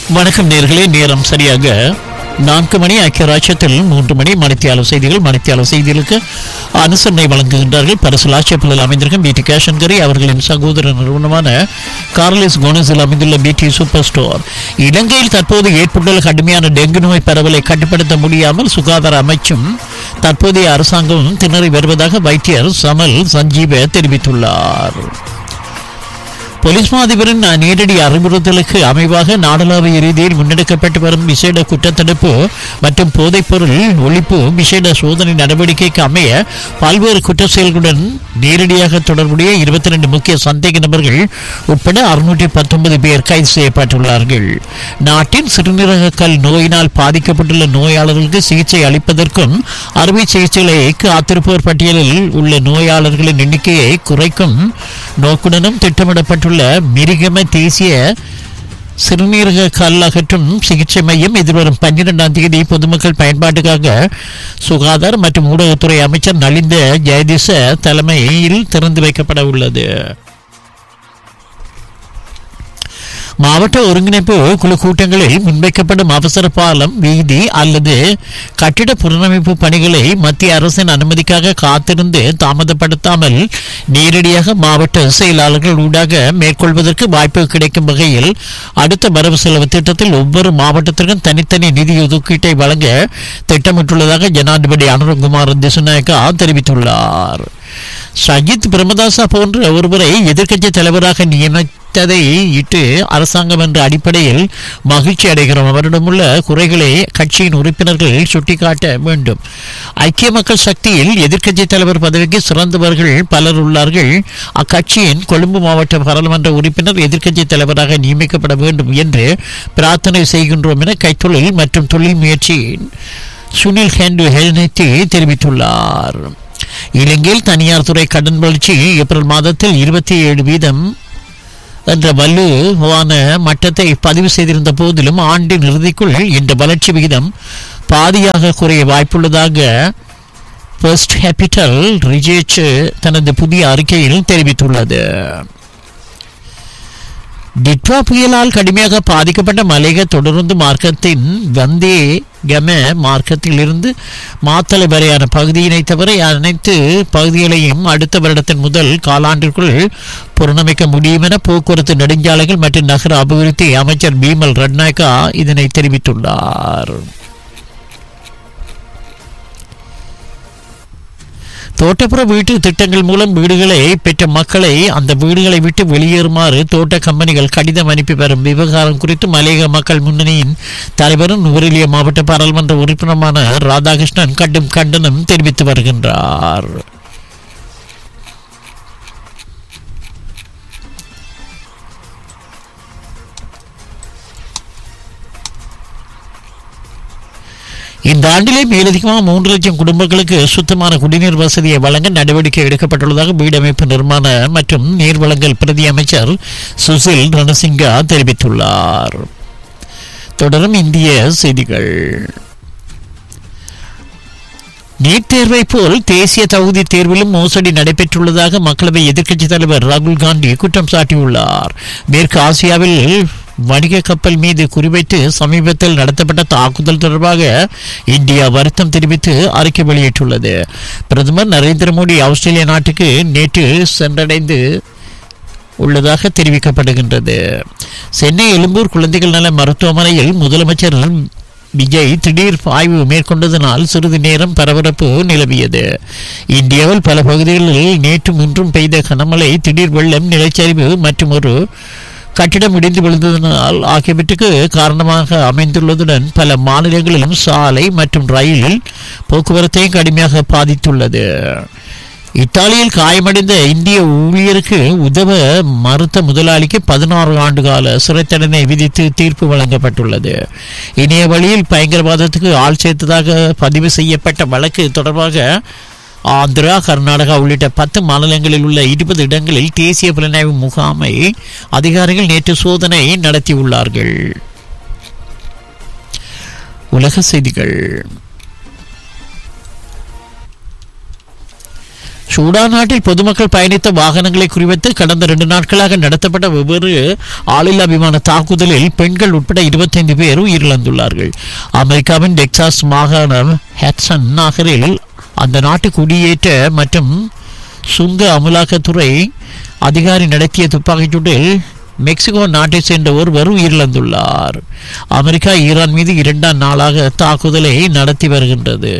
வணக்கம் நேர்களே, நேரம் சரியாக 4 மணி. ஐக்கிய ராஜ்யத்தில் 3 மணி. மணித்தியாளர் செய்திகளுக்கு அனுசரணை வழங்குகின்றார்கள் பரிசுலாட்சியப்பள்ளியில் அமைந்திருக்கும் பிடி கேஷன்கரி அவர்களின் சகோதர நிறுவனமான கார்லிஸ் கோனஸில் அமைந்துள்ள பிடி சூப்பர் ஸ்டோர். இலங்கையில் தற்போது ஏற்பட்டுள்ள கடுமையான டெங்கு நோய் பரவலை கட்டுப்படுத்த முடியாமல் சுகாதார அமைச்சும் தற்போதைய அரசாங்கமும் திணறி வருவதாக வைத்தியர் சமல் சஞ்சீவ தெரிவித்துள்ளார். போலீஸ் மாதிபரின் நேரடி அறிவுறுத்தலுக்கு அமைவாக நாடளாவிய ரீதியில் முன்னெடுக்கப்பட்டு வரும் விசேட குற்றத்தடுப்பு மற்றும் போதைப்பொருள் ஒழிப்பு விசேட சோதனை நடவடிக்கைக்கு அமைய பல்வேறு குற்ற செயல்களுடன் நேரடியாக தொடர்புடைய 22 முக்கிய சந்தேக நபர்கள் உட்பட 619 பேர் கைது செய்யப்பட்டுள்ளார்கள். நாட்டின் சிறுநீரக கல் நோயினால் பாதிக்கப்பட்டுள்ள நோயாளர்களுக்கு சிகிச்சை அளிப்பதற்கும் அறுவை சிகிச்சைகளை காத்திருப்போர் பட்டியலில் உள்ள நோயாளர்களின் எண்ணிக்கையை குறைக்கும் நோக்குடனும் திட்டமிடப்பட்டுள்ள மிரிகம தேசிய சிறுநீரக கல் அகற்றும் சிகிச்சை மையம் எதிர்வரும் 12ஆம் தேதி பொதுமக்கள் பயன்பாட்டுக்காக சுகாதார மற்றும் ஊடகத்துறை அமைச்சர் நலிந்த ஜெயதிச தலைமையில் திறந்து வைக்கப்பட உள்ளது. மாவட்ட ஒருங்கிணைப்பு குழு கூட்டங்களில் முன்வைக்கப்படும் அவசர பாலம், வீதி அல்லது கட்டிட புனரமைப்பு பணிகளை மத்திய அரசின் அனுமதிக்காக காத்திருந்து தாமதப்படுத்தாமல் நேரடியாக மாவட்ட செயலாளர்கள் ஊடாக மேற்கொள்வதற்கு வாய்ப்பு கிடைக்கும் வகையில் அடுத்த வரவு செலவு திட்டத்தில் ஒவ்வொரு மாவட்டத்திற்கும் தனித்தனி நிதி ஒதுக்கீட்டை வழங்க திட்டமிட்டுள்ளதாக ஜனாதிபதி அனுரகுமார் திசுநாயக்கா தெரிவித்துள்ளார். சஜித் பிரேமதாசா போன்ற ஒருவரை எதிர்க்கட்சி தலைவராக நியமித்ததை இட்டு அரசாங்கம் என்ற அடிப்படையில் மகிழ்ச்சி அடைகிறோம். அவரிடமுள்ள குறைகளை கட்சியின் உறுப்பினர்கள் சுட்டிக்காட்ட வேண்டும். ஐக்கிய மக்கள் சக்தியில் எதிர்க்கட்சி தலைவர் பதவிக்கு சிறந்தவர்கள் பலர் உள்ளார்கள். அக்கட்சியின் கொழும்பு மாவட்ட பாராளுமன்ற உறுப்பினர் எதிர்க்கட்சி தலைவராக நியமிக்கப்பட வேண்டும் என்று பிரார்த்தனை செய்கின்றோம் என கைத்தொழில் மற்றும் தொழில் முயற்சியின் சுனில் ஹெல்நெத்தி தெரிவித்துள்ளார். இலங்கையில் தனியார் துறை கடன் வளர்ச்சி ஏப்ரல் மாதத்தில் 27% என்ற வலுவான மட்டத்தை பதிவு செய்திருந்த போதிலும் ஆண்டின் இறுதிக்குள் இந்த வளர்ச்சி விகிதம் பாதியாக குறைய வாய்ப்புள்ளதாக ஃபர்ஸ்ட் கேபிட்டல் ரிசர்ச் தனது புதிய அறிக்கையில் தெரிவித்துள்ளது. டிட்வா புயலால் கடுமையாக பாதிக்கப்பட்ட மலையக தொடர்ந்து மார்க்கத்தின் வந்தே கம மார்க்கத்தில் இருந்து மாத்தளை வரையான பகுதியினை தவிர அனைத்து பகுதிகளையும் அடுத்த வருடத்தின் முதல் காலாண்டிற்குள் புறணமைக்க முடியும் என போக்குவரத்து நெடுஞ்சாலைகள் மற்றும் நகர அபிவிருத்தி அமைச்சர் பீமல் ரட்நாயக்கா இதனை தெரிவித்துள்ளார். தோட்டப்புற வீட்டு திட்டங்கள் மூலம் வீடுகளை பெற்ற மக்களை அந்த வீடுகளை விட்டு வெளியேறுமாறு தோட்ட கம்பெனிகள் கடிதம் அனுப்பி வரும் விவகாரம் குறித்து மலையக மக்கள் முன்னணியின் தலைவரும் நுவரெலியா மாவட்ட பாராளுமன்ற உறுப்பினருமான ராதாகிருஷ்ணன் கடும் கண்டனம் தெரிவித்து வருகின்றார். இந்த ஆண்டிலே மேலதிகமாக 3 லட்சம் குடும்பங்களுக்கு சுத்தமான குடிநீர் வசதியை வழங்க நடவடிக்கை எடுக்கப்பட்டுள்ளதாக வீடமைப்பு நிர்மாண மற்றும் நீர் வழங்கல் பிரதி அமைச்சர் சுசில் ரணசிங்கா தெரிவித்துள்ளார். தொடரும் இந்திய செய்திகள். நீட் தேர்வை போல் தேசிய தகுதி தேர்விலும் மோசடி நடைபெற்றுள்ளதாக மக்களவை எதிர்க்கட்சித் தலைவர் ராகுல் காந்தி குற்றம் சாட்டியுள்ளார். மேற்கு ஆசியாவில் வணிக கப்பல் மீது குறிவைத்து சமீபத்தில் நடத்தப்பட்ட தாக்குதல் தொடர்பாக இந்தியா வருத்தம் தெரிவித்து அறிக்கை வெளியிட்டுள்ளது. பிரதமர் நரேந்திர மோடி ஆஸ்திரேலியா நாட்டுக்கு நேற்று சென்றடைந்து உள்ளதாக தெரிவிக்கப்படுகின்றது. சென்னை எழும்பூர் குழந்தைகள் நல மருத்துவமனையில் முதலமைச்சர் விஜய் திடீர் ஆய்வு மேற்கொண்டதனால் சிறிது நேரம் பரபரப்பு நிலவியது. இந்தியாவில் பல பகுதிகளில் நேற்றும் இன்றும் பெய்த கனமழை, திடீர் வெள்ளம், நிலச்சரிவு மற்றும் ஒரு கட்டிடம் இடிந்து விழுந்ததனால் ஆகியவற்றுக்கு காரணமாக அமைந்துள்ளதுடன் பல மாநிலங்களிலும் சாலை மற்றும் ரயில் போக்குவரத்தையும் கடுமையாக பாதித்துள்ளது. இத்தாலியில் காயமடைந்த இந்திய ஊழியருக்கு உதவ மறுத்த முதலாளிக்கு 16 ஆண்டு கால சிறை தண்டனை விதித்து தீர்ப்பு வழங்கப்பட்டுள்ளது. இணைய வழியில் பயங்கரவாதத்துக்கு ஆள் சேர்த்ததாக பதிவு செய்யப்பட்ட வழக்கு தொடர்பாக ஆந்திரா, கர்நாடகா உள்ளிட்ட 10 மாநிலங்களில் உள்ள 20 இடங்களில் தேசிய புலனாய்வு முகாமை அதிகாரிகள் நேற்று சோதனை நடத்தியுள்ளார்கள். உலக செய்திகள். சூடான் நாட்டில் பொதுமக்கள் பயணித்த வாகனங்களை குறிவைத்து கடந்த 2 நாட்களாக நடத்தப்பட்ட வெவ்வேறு ஆளில்லா விமான தாக்குதலில் பெண்கள் உட்பட 25 பேர் உயிரிழந்துள்ளார்கள். அமெரிக்காவின் டெக்சாஸ் மாகாணம் ஹட்சன் நகரில் அந்த நாட்டு குடியேற்ற மற்றும் சுங்க அமலாக்கத்துறை அதிகாரி நடத்திய துப்பாக்கிச்சூட்டில் மெக்சிகோ நாட்டை சேர்ந்த ஒருவர் உயிரிழந்துள்ளார். அமெரிக்கா ஈரான் மீது 2ஆம் நாளாக தாக்குதலை நடத்தி வருகின்றது.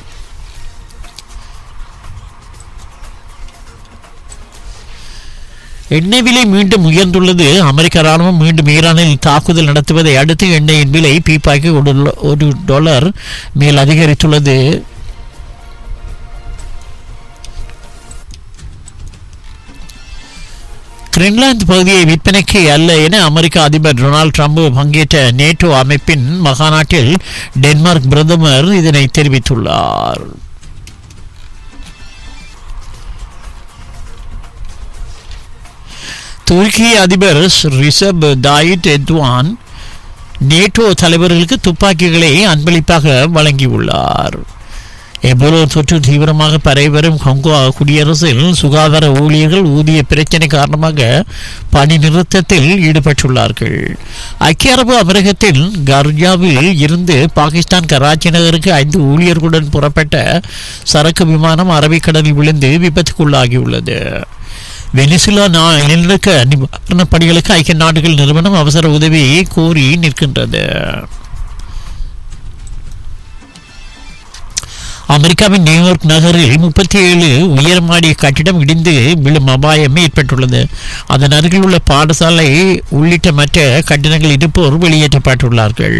எண்ணெய் விலை மீண்டும் உயர்ந்துள்ளது. அமெரிக்க ராணுவம் மீண்டும் ஈரானில் தாக்குதல் நடத்துவதை அடுத்து எண்ணெயின் விலை பீப்பாய்க்கு $1 மேல் அதிகரித்துள்ளது. கிரீன்லாந்து பகுதியை விற்பனைக்கு அல்ல என அமெரிக்க அதிபர் டொனால்ட் ட்ரம்ப் பங்கேற்ற நேட்டோ அமைப்பின் மகாநாட்டில் டென்மார்க் பிரதமர் இதனை தெரிவித்துள்ளார். துருக்கி அதிபர் ரிசப் தாயிட் எர்டோகான் நேட்டோ தலைவர்களுக்கு துப்பாக்கிகளை அன்பளிப்பாக வழங்கியுள்ளார். எபோலா தொற்று தீவிரமாக பரவி வரும் கொங்கோ குடியரசில் சுகாதார ஊழியர்கள் ஊதிய பிரச்சினை காரணமாக பணி நிறுத்தத்தில் ஈடுபட்டுள்ளார்கள். ஐக்கிய அரபு அமீரகத்தின் கர்ஜாவில் இருந்து பாகிஸ்தான் கராச்சி நகருக்கு 5 ஊழியர்களுடன் புறப்பட்ட சரக்கு விமானம் அரபிக்கடலில் விழுந்து விபத்துக்குள்ளாகியுள்ளது. வெனிசுலா நிலநடுக்க நிவாரணப் பணிகளுக்கு ஐக்கிய நாடுகள் நிறுவனம் அவசர உதவி கோரி நிற்கின்றது. அமெரிக்காவின் நியூயார்க் நகரில் 37 உயர்மாடிய கட்டிடம் இடிந்து விழும் அபாயம் ஏற்பட்டுள்ளது. அதன் அருகில் உள்ள பாடசாலை உள்ளிட்ட மற்ற கட்டிடங்கள் இடிப்போர் வெளியேற்றப்பட்டுள்ளார்கள்.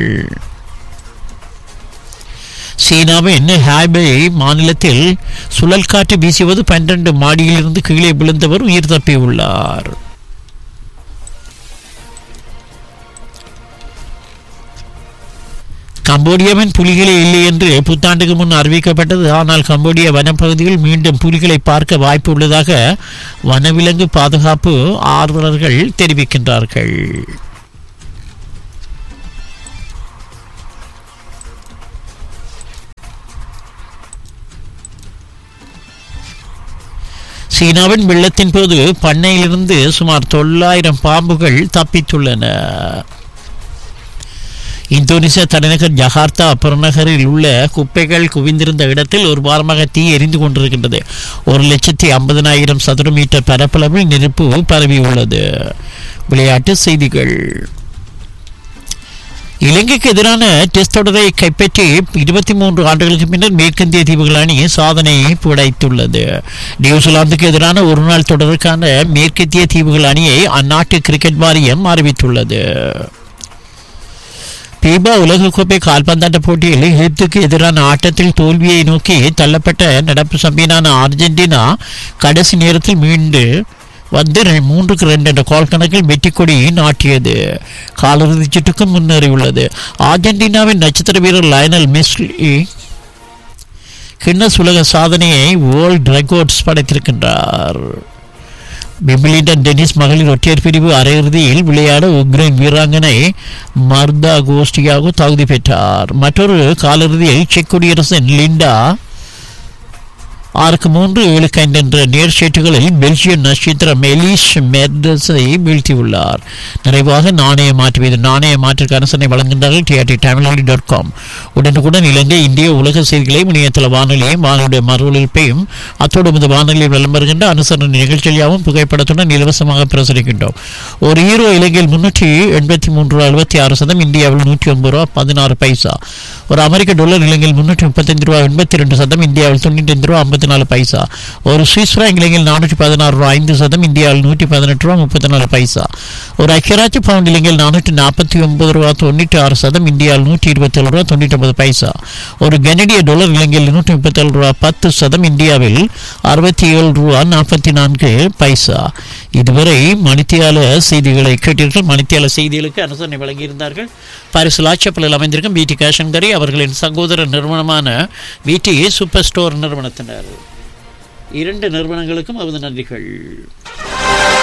சீனாவின் ஹாய்பே மாநிலத்தில் சுழல் காற்று வீசுவது 12 மாடியிலிருந்து கீழே விழுந்தவர் உயிர் தப்பியுள்ளார். கம்போடியாவின் புலிகளே இல்லை என்று புத்தாண்டுக்கு முன் அறிவிக்கப்பட்டது. ஆனால் கம்போடியா வனப்பகுதியில் மீண்டும் புலிகளை பார்க்க வாய்ப்பு உள்ளதாக வனவிலங்கு பாதுகாப்பு ஆர்வலர்கள் தெரிவிக்கின்றார்கள். சீனாவின் வெள்ளத்தின் போது பண்ணையிலிருந்து சுமார் 900 பாம்புகள் தப்பித்துள்ளன. இந்தோனேசியா தலைநகர் ஜகார்த்தா புறநகரில் உள்ள குப்பைகள் குவிந்திருந்த இடத்தில் ஒரு வாரமாக தீ எரிந்து கொண்டிருக்கின்றது. 1,50,000 சதுர மீட்டர் பரப்பளவில் நெருப்பு பரவியுள்ளது. விளையாட்டு செய்திகள். இலங்கைக்கு எதிரான டெஸ்ட் தொடரை கைப்பற்றி 23 ஆண்டுகளுக்கு பின்னர் மேற்கிந்திய தீவுகள் அணி சாதனை படைத்துள்ளது. நியூசிலாந்துக்கு எதிரான ஒருநாள் தொடருக்கான மேற்கிந்திய தீவுகள் அணியை அந்நாட்டு கிரிக்கெட் வாரியம் அறிவித்துள்ளது. பீபா உலகக்கோப்பை கால்பந்தாட்ட போட்டியில் எகிப்துக்கு எதிரான ஆட்டத்தில் தோல்வியை நோக்கி தள்ளப்பட்ட நடப்பு சாம்பியனான அர்ஜென்டினா கடைசி நேரத்தில் மீண்டு வந்து 3-2 என்ற கோல் கணக்கில் வெற்றி கொடி நாட்டியது. காலிறுதி சுற்றுக்கு முன்னேறியுள்ளது. அர்ஜென்டினாவின் நட்சத்திர வீரர் லயனல் மெஸ்ஸி கின்னஸ் உலக சாதனையை வேர்ல்ட் ரெக்கார்ட்ஸ் படைத்திருக்கின்றார். விம்பிள்டன் டென்னிஸ் மகளிர் ஒற்றையர் பிரிவு அரையிறுதியில் விளையாட உக்ரைன் வீராங்கனை மர்தா கோஸ்டியாகோ தகுதி பெற்றார். மற்றொரு காலிறுதியில் செக் குடியரசின் லிண்டா 6-3 என்ற நேர் செட்டுகளில் பெல்ஜியம் நட்சத்திரம் எலிஷ் மெர்டஸை வீழ்த்தியுள்ளார். நிறைவாக நாணய மாற்று நாணய மாற்றுக்கு அரசனை வழங்குகின்றார்கள் TRT-Tamil.com. உடனுக்குடன் இலங்கை இந்திய உலக செய்திகளை இணையதள வானொலியையும் வானொலிய மறுஒலிபையும் அத்தோடு இந்த வானொலியில் விளம்பருகின்ற அனுசரணை நிகழ்ச்சியாகவும் புகைப்படத்துடன் இலவசமாக பிரசுரிக்கின்றோம். ஒரு ஈரோ இலங்கையில் 383.76 சதம், இந்தியாவில் 109 பைசா. ஒரு அமெரிக்க டாலர் இலங்கையில் 335.82 சதம், இந்தியாவில் 95.54 பைசா. ஒரு சுவிஸ் பிராங்க் இலங்கையில் 416.5 சதம், இந்தியாவில் 118.34 பைசா. ஒரு ஐக்கியராட்சி பவுண்ட் இலங்கையில் 449.96 சதம், இந்தியாவில் 127.99 பைசா. ஒரு கனடிய டாலர் இலங்கையில் 137.10 சதம், இந்தியாவில் 67.44 பைசா. இதுவரை மணித்தியால செய்திகளை கேட்டீர்கள். மணித்தியால செய்திகளுக்கு அனுசரணை வழங்கியிருந்தார்கள் பாரிஸ் லாச்சப்பலில் அமைந்திருக்கும் பிடி கேஷன்கரி அவர்களின் சகோதர நிறுவனமான பிடி சூப்பர் ஸ்டோர் நிறுவனத்தினர். 2 நிறுவனங்களுக்கும் அவரது நன்றிகள்.